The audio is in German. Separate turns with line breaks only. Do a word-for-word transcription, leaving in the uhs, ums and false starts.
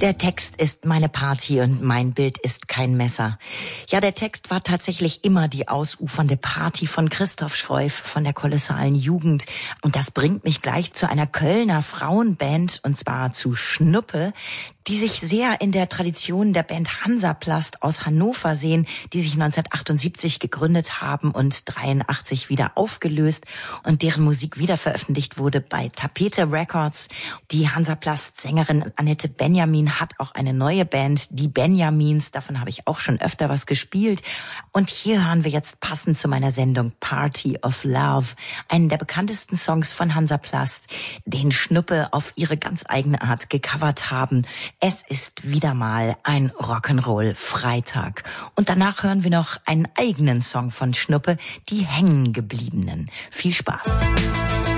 Der Text ist meine Party und mein Bild ist kein Messer. Ja, der Text war tatsächlich immer die ausufernde Party von Christoph Schroif von der kolossalen Jugend. Und das bringt mich gleich zu einer Kölner Frauenband, und zwar zu Schnuppe, die sich sehr in der Tradition der Band Hansaplast aus Hannover sehen, die sich neunzehnhundertachtundsiebzig gegründet haben und dreiundachtzig wieder aufgelöst und deren Musik wieder veröffentlicht wurde bei Tapete Records. Die Hansaplast-Sängerin Annette Benjamin hat auch eine neue Band, die Benjamins, davon habe ich auch schon öfter was gespielt. Und hier hören wir jetzt passend zu meiner Sendung Party of Love, einen der bekanntesten Songs von Hansaplast, den Schnuppe auf ihre ganz eigene Art gecovert haben. Es ist wieder mal ein Rock'n'Roll-Freitag. Und danach hören wir noch einen eigenen Song von Schnuppe, die Hängengebliebenen. Viel Spaß.